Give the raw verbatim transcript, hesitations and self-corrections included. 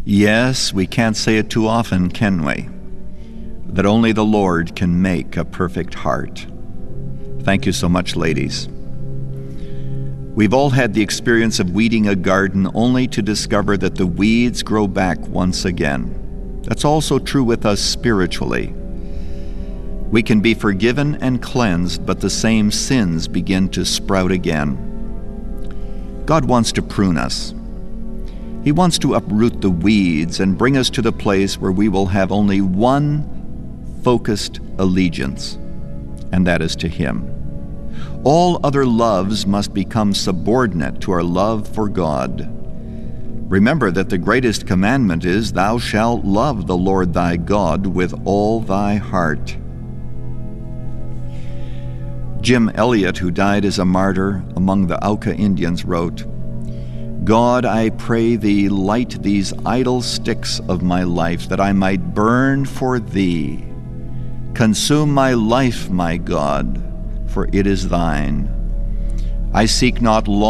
Yes, we can't say it too often, can we? That only the Lord can make a perfect heart. Thank you so much, ladies. We've all had the experience of weeding a garden only to discover that the weeds grow back once again. That's also true with us spiritually. We can be forgiven and cleansed, but the same sins begin to sprout again. God wants to prune us. He wants to uproot the weeds and bring us to the place where we will have only one focused allegiance, and that is to Him. All other loves must become subordinate to our love for God. Remember that the greatest commandment is, "Thou shalt love the Lord thy God with all thy heart." Jim Elliot, who died as a martyr among the Auca Indians, wrote, "God, I pray thee, light these idle sticks of my life, that I might burn for thee. Consume my life, my God, for it is thine. I seek not long